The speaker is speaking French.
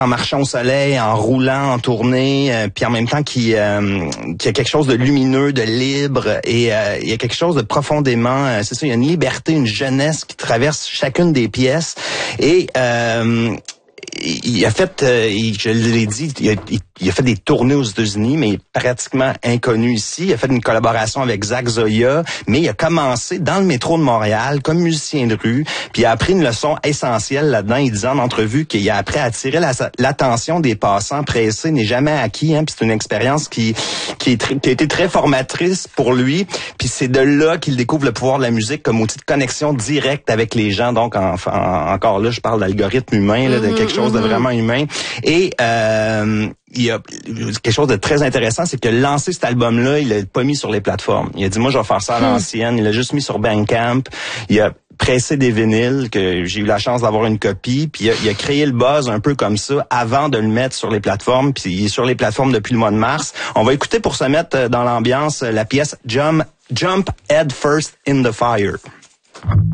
en marchant au soleil, en roulant, en tournée, puis en même temps qui a quelque chose de lumineux, de libre, et il y a quelque chose de profondément, c'est ça, il y a une liberté, une jeunesse qui traverse chacune des pièces, et il a fait, je l'ai dit, il a fait des tournées aux États-Unis, mais il est pratiquement inconnu ici. Il a fait une collaboration avec Zach Zoya, mais il a commencé dans le métro de Montréal comme musicien de rue, puis il a appris une leçon essentielle là-dedans. Il disait en entrevue qu'il a appris à attirer l'attention des passants pressés n'est jamais acquis, hein, puis c'est une expérience qui a été très formatrice pour lui, puis c'est de là qu'il découvre le pouvoir de la musique comme outil de connexion directe avec les gens. Donc encore là, je parle d'algorithme humain, là, de quelque chose de vraiment humain. Et il y a quelque chose de très intéressant, c'est que lancer cet album-là, il l'a pas mis sur les plateformes. Il a dit, moi, je vais faire ça à l'ancienne. Il l'a juste mis sur Bandcamp. Il a pressé des vinyles, que j'ai eu la chance d'avoir une copie, puis il a créé le buzz un peu comme ça avant de le mettre sur les plateformes, puis il est sur les plateformes depuis le mois de mars. On va écouter, pour se mettre dans l'ambiance, la pièce Jump Head First in the Fire.